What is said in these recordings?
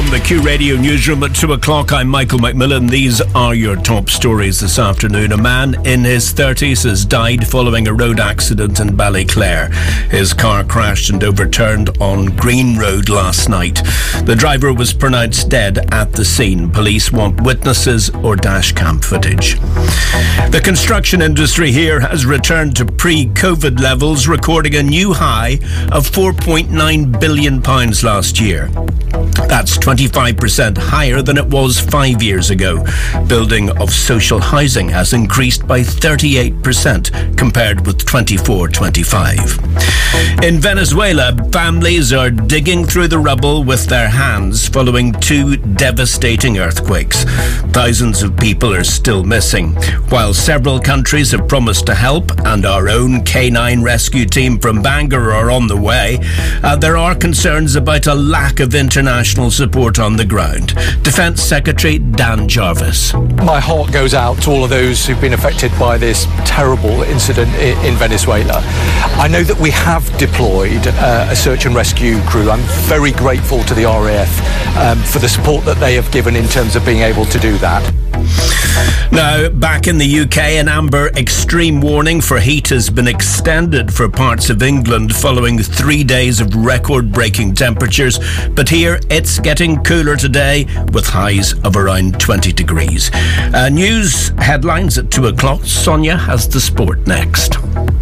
From the Q Radio newsroom at 2 o'clock, I'm Michael McMillan. These are your top stories this afternoon. A man in his 30s has died following a road accident in Ballyclare. His car crashed and overturned on Green Road last night. The driver was pronounced dead at the scene. Police want witnesses or dashcam footage. The construction industry here has returned to pre-COVID levels, recording a new high of £4.9 billion last year. That's 25% higher than it was 5 years ago. Building of social housing has increased by 38% compared with 24-25. In Venezuela, families are digging through the rubble with their hands following two devastating earthquakes. Thousands of people are still missing. While several countries have promised to help and our own K9 rescue team from Bangor are on the way, there are concerns about a lack of international support on the ground. Defence Secretary Dan Jarvis. My heart goes out to all of those who've been affected by this terrible incident in Venezuela. I know that we have deployed a search and rescue crew. I'm very grateful to the RAF for the support that they have given in terms of being able to do that. Now, back in the UK, an amber extreme warning for heat has been extended for parts of England following 3 days of record-breaking temperatures. But here, it's getting cooler today with highs of around 20 degrees. News headlines at 2 o'clock. Sonia has the sport next.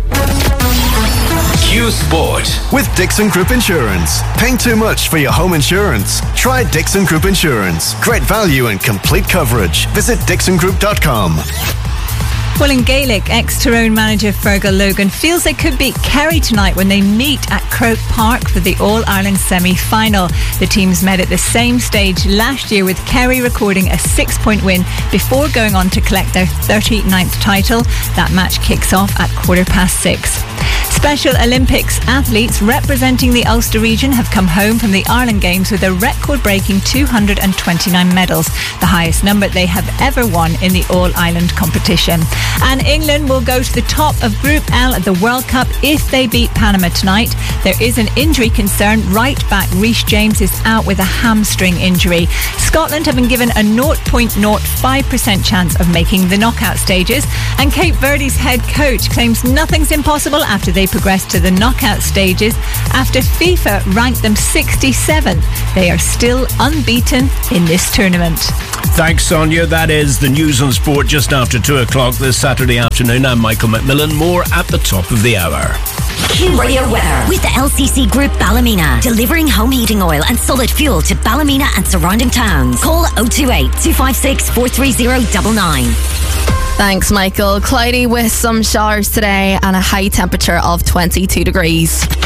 Q Sport with Dixon Group Insurance. Paying too much for your home insurance? Try Dixon Group Insurance. Great value and complete coverage. Visit dixongroup.com. Well, in Gaelic, ex-Tyrone manager Fergal Logan feels they could beat Kerry tonight when they meet at Croke Park for the All-Ireland semi-final. The teams met at the same stage last year, with Kerry recording a 6-point win before going on to collect their 39th title. That match kicks off at 6:15. Special Olympics athletes representing the Ulster region have come home from the Ireland Games with a record-breaking 229 medals, the highest number they have ever won in the All-Ireland competition. And England will go to the top of Group L at the World Cup if they beat Panama tonight. There is an injury concern. Right back Reece James is out with a hamstring injury. Scotland have been given a 0.05% chance of making the knockout stages, and Cape Verde's head coach claims nothing's impossible after they progressed to the knockout stages after FIFA ranked them 67th. They are still unbeaten in this tournament. Thanks, Sonia. That is the news on sport just after 2 o'clock this Saturday afternoon. I'm Michael McMillan. More at the top of the hour. Q Radio weather with the LCC Group Ballymena, delivering home heating oil and solid fuel to Ballymena and surrounding towns. Call 028 256 43099. Thanks, Michael. Cloudy with some showers today and a high temperature of 22 degrees.